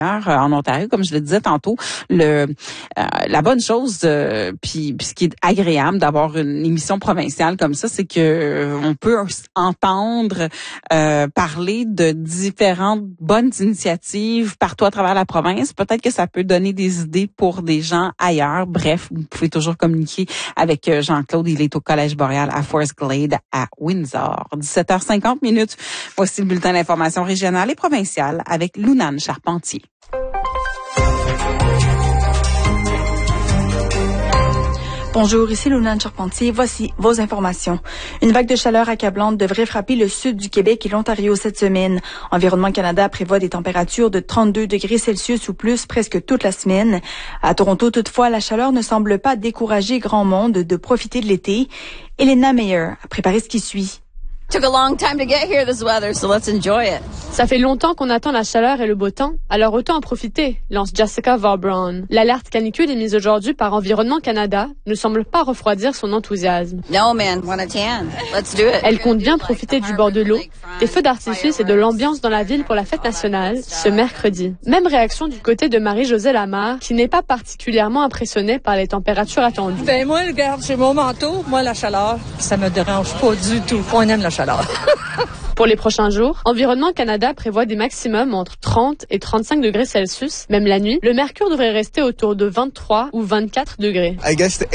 en Ontario, comme je le disais tantôt, la bonne chose, puis ce qui est agréable d'avoir une émission provinciale comme ça, c'est que on peut entendre parler de différentes bonnes initiatives partout à travers la province. Peut-être que ça peut donner des idées pour des gens ailleurs. Bref, vous pouvez toujours communiquer avec Jean-Claude. Il est au Collège Boréal à Forest Glade à Windsor. 17h50. Voici le bulletin d'information régionale et provinciale avec Lunane Charpentier. Bonjour, ici Lunane Charpentier. Voici vos informations. Une vague de chaleur accablante devrait frapper le sud du Québec et l'Ontario cette semaine. Environnement Canada prévoit des températures de 32 degrés Celsius ou plus presque toute la semaine. À Toronto, toutefois, la chaleur ne semble pas décourager grand monde de profiter de l'été. Elena Meyer a préparé ce qui suit. Took a long time to get here, this weather, so let's enjoy it. Ça fait longtemps qu'on attend la chaleur et le beau temps, alors autant en profiter, lance Jessica Vaughn. L'alerte canicule émise aujourd'hui par Environnement Canada ne semble pas refroidir son enthousiasme. No man, want a tan. Let's do it. Elle compte bien profiter du bord de l'eau, des feux d'artifice et de l'ambiance dans la ville pour la fête nationale, ce mercredi. Même réaction du côté de Marie-Josée Lamar, qui n'est pas particulièrement impressionnée par les températures attendues. Ben moi, regarde, j'ai mon manteau, moi la chaleur, ça me dérange pas du tout. On aime la chaleur. Pour les prochains jours, Environnement Canada prévoit des maximums entre 30 et 35 degrés Celsius. Même la nuit, le mercure devrait rester autour de 23 ou 24 degrés. On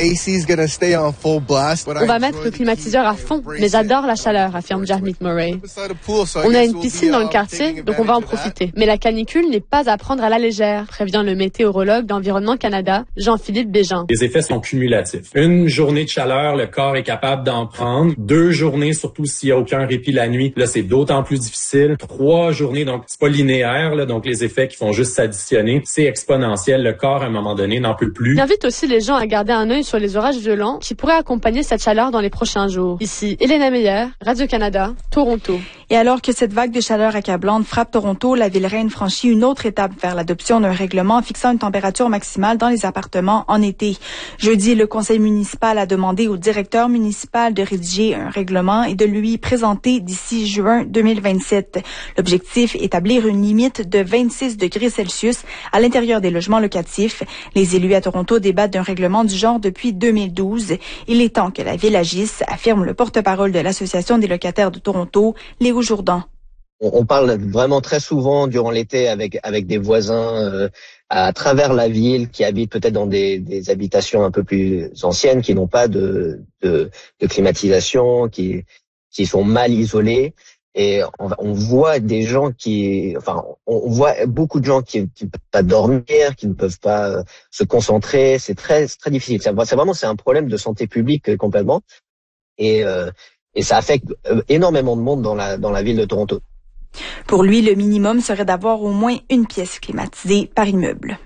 va mettre le climatiseur à fond, mais j'adore la chaleur, affirme Jarmit Murray. On a une piscine dans le quartier, donc on va en profiter. Mais la canicule n'est pas à prendre à la légère, prévient le météorologue d'Environnement Canada, Jean-Philippe Bégin. Les effets sont cumulatifs. Une journée de chaleur, le corps est capable d'en prendre. 2 journées, surtout s'il n'y a aucun répit la nuit, là, c'est d'autant plus difficile. 3 journées, donc c'est pas linéaire, là, donc les effets qui font juste s'additionner, c'est exponentiel. Le corps, à un moment donné, n'en peut plus. Il invite aussi les gens à garder un œil sur les orages violents qui pourraient accompagner cette chaleur dans les prochains jours. Ici, Elena Meyer, Radio-Canada, Toronto. Et alors que cette vague de chaleur accablante frappe Toronto, la ville-reine franchit une autre étape vers l'adoption d'un règlement fixant une température maximale dans les appartements en été. Jeudi, le conseil municipal a demandé au directeur municipal de rédiger un règlement et de lui présenter d'ici juin 2027. L'objectif, établir une limite de 26 degrés Celsius à l'intérieur des logements locatifs. Les élus à Toronto débattent d'un règlement du genre depuis 2012. Il est temps que la ville agisse, affirme le porte-parole de l'Association des locataires de Toronto, Léo Jourdan. On parle vraiment très souvent durant l'été avec des voisins à travers la ville qui habitent peut-être dans des habitations un peu plus anciennes, qui n'ont pas de climatisation, qui sont mal isolés. Et on voit des gens on voit beaucoup de gens qui ne peuvent pas dormir, qui ne peuvent pas se concentrer. C'est très difficile. C'est un problème de santé publique complètement. Et ça affecte énormément de monde dans la ville de Toronto. Pour lui, le minimum serait d'avoir au moins une pièce climatisée par immeuble.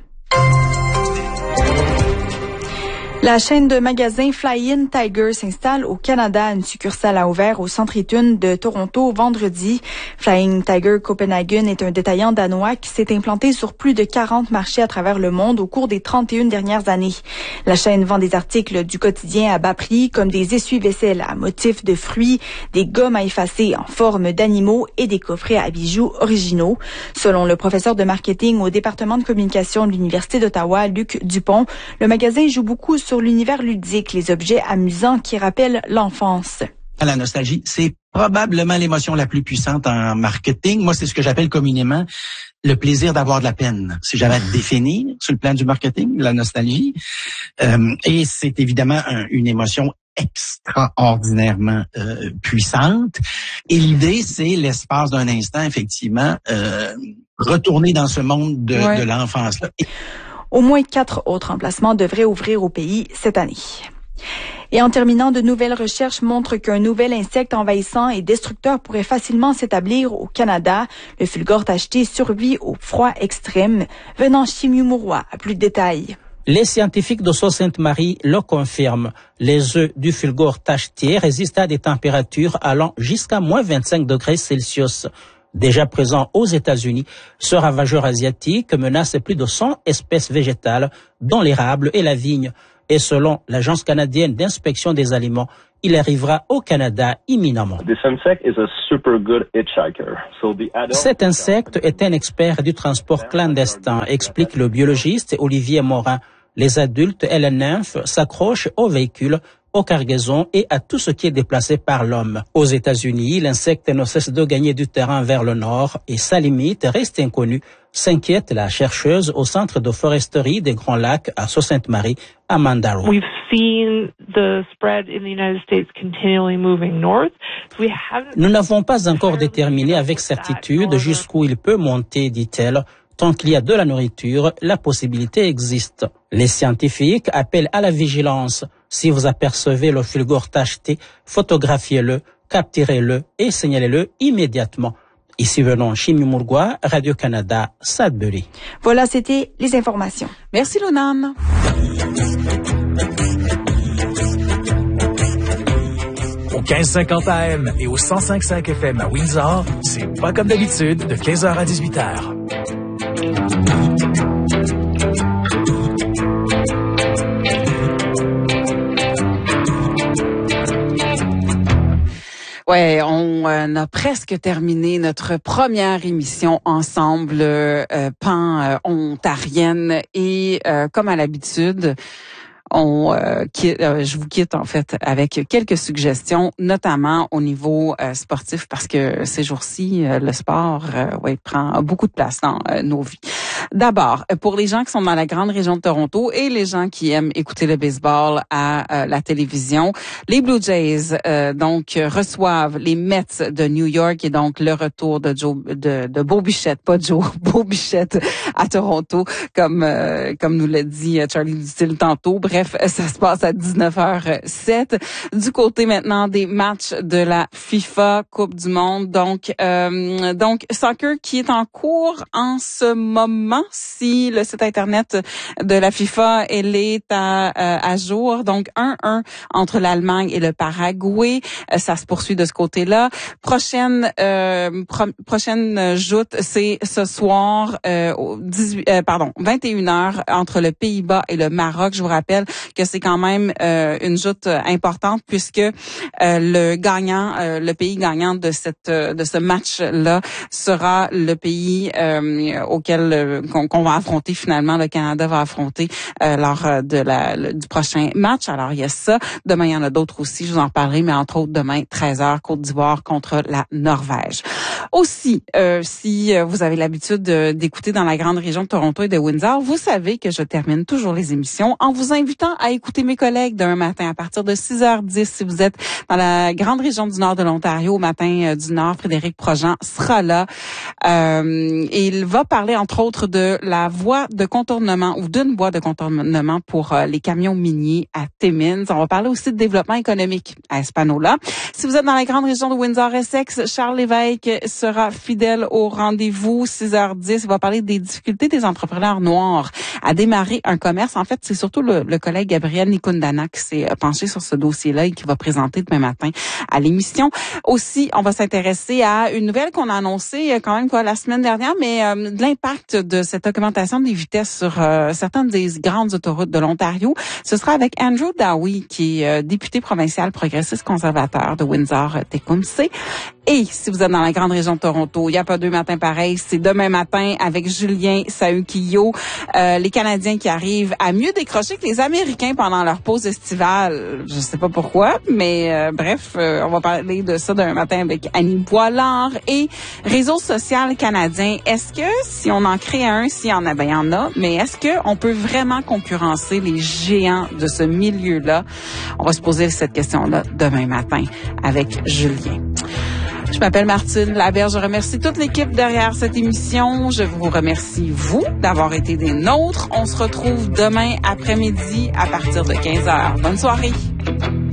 La chaîne de magasins Flying Tiger s'installe au Canada. Une succursale a ouvert au Centre Eaton de Toronto vendredi. Flying Tiger Copenhagen est un détaillant danois qui s'est implanté sur plus de 40 marchés à travers le monde au cours des 31 dernières années. La chaîne vend des articles du quotidien à bas prix comme des essuie-vaisselle à motifs de fruits, des gommes à effacer en forme d'animaux et des coffrets à bijoux originaux. Selon le professeur de marketing au département de communication de l'Université d'Ottawa, Luc Dupont, le magasin joue beaucoup sur l'univers ludique, les objets amusants qui rappellent l'enfance. La nostalgie, c'est probablement l'émotion la plus puissante en marketing. Moi, c'est ce que j'appelle communément le plaisir d'avoir de la peine. Si j'avais à définir sur le plan du marketing, la nostalgie. Et c'est évidemment une émotion extraordinairement puissante. Et l'idée, c'est l'espace d'un instant, effectivement, retourner dans ce monde de l'enfance-là. Au moins 4 autres emplacements devraient ouvrir au pays cette année. Et en terminant, de nouvelles recherches montrent qu'un nouvel insecte envahissant et destructeur pourrait facilement s'établir au Canada. Le fulgore tacheté survit au froid extrême. Venant Chimiumuroa, à plus de détails. Les scientifiques de Sault-Sainte-Marie le confirment. Les œufs du fulgore tacheté résistent à des températures allant jusqu'à moins 25 degrés Celsius. Déjà présent aux États-Unis, ce ravageur asiatique menace plus de 100 espèces végétales, dont l'érable et la vigne. Et selon l'Agence canadienne d'inspection des aliments, Il arrivera au Canada imminemment. Cet insecte est un expert du transport clandestin, explique le biologiste Olivier Morin. Les adultes et les nymphes s'accrochent aux véhicules, aux cargaisons et à tout ce qui est déplacé par l'homme. Aux États-Unis, l'insecte ne cesse de gagner du terrain vers le nord et sa limite reste inconnue, s'inquiète la chercheuse au Centre de foresterie des Grands Lacs à Sault-Sainte-Marie, Amanda Rowe. Nous n'avons pas encore déterminé avec certitude jusqu'où il peut monter, dit-elle. Tant qu'il y a de la nourriture, la possibilité existe. Les scientifiques appellent à la vigilance. Si vous apercevez le fulgore tacheté, photographiez-le, capturez-le et signalez-le immédiatement. Ici venons Chimie Mourgois, Radio-Canada, Sudbury. Voilà, c'était les informations. Merci, Lonan. Au 1550 AM et au 105.5 FM à Windsor, c'est pas comme d'habitude de 15h à 18h. Ouais, on a presque terminé notre première émission ensemble, pan-ontarienne, et comme à l'habitude, je vous quitte en fait avec quelques suggestions, notamment au niveau sportif, parce que ces jours-ci, le sport prend beaucoup de place dans nos vies. D'abord, pour les gens qui sont dans la grande région de Toronto et les gens qui aiment écouter le baseball à la télévision, les Blue Jays reçoivent les Mets de New York et donc le retour de Bo Bichette, pas Joe, Bo Bichette à Toronto, comme nous l'a dit Charlie Dutil tantôt. Bref, ça se passe à 19h07. Du côté maintenant des matchs de la FIFA Coupe du Monde, donc soccer qui est en cours en ce moment. Si le site internet de la FIFA est à jour, donc 1-1 entre l'Allemagne et le Paraguay, ça se poursuit de ce côté-là. Prochaine joute, c'est ce soir 21h entre le Pays-Bas et le Maroc. Je vous rappelle que c'est quand même une joute importante puisque le pays gagnant de ce match-là sera le pays auquel qu'on va affronter finalement, le Canada va affronter lors du prochain match. Alors, il y a ça. Demain, il y en a d'autres aussi, je vous en reparlerai, mais entre autres, demain, 13h, Côte d'Ivoire contre la Norvège. Aussi, si vous avez l'habitude d'écouter dans la grande région de Toronto et de Windsor, vous savez que je termine toujours les émissions en vous invitant à écouter mes collègues d'un matin à partir de 6h10. Si vous êtes dans la grande région du nord de l'Ontario, au matin du Nord, Frédéric Projean sera là. Et il va parler, entre autres, de la voie de contournement ou d'une voie de contournement pour les camions miniers à Timmins. On va parler aussi de développement économique à Espanola. Si vous êtes dans la grande région de Windsor-Essex, Charles Lévesque sera fidèle au rendez-vous. 6h10, il va parler des difficultés des entrepreneurs noirs à démarrer un commerce. En fait, c'est surtout le collègue Gabriel Nikundana qui s'est penché sur ce dossier-là et qui va présenter demain matin à l'émission. Aussi, on va s'intéresser à une nouvelle qu'on a annoncée quand même la semaine dernière, mais de l'impact de cette augmentation des vitesses sur certaines des grandes autoroutes de l'Ontario. Ce sera avec Andrew Dowie, qui est député provincial progressiste conservateur de Windsor-Tecumseh. Et si vous êtes dans la grande région de Toronto, il n'y a pas deux matins pareils. C'est demain matin avec Julien Sahuquillo. Les Canadiens qui arrivent à mieux décrocher que les Américains pendant leur pause estivale. Je sais pas pourquoi, mais bref, on va parler de ça demain matin avec Annie Boilard. Et Réseau social canadien, est-ce que si on en crée un, s'il y en a, ben il y en a, mais est-ce qu'on peut vraiment concurrencer les géants de ce milieu-là? On va se poser cette question-là demain matin avec Julien. Je m'appelle Martine Laberge. Je remercie toute l'équipe derrière cette émission. Je vous remercie, vous, d'avoir été des nôtres. On se retrouve demain après-midi à partir de 15h. Bonne soirée.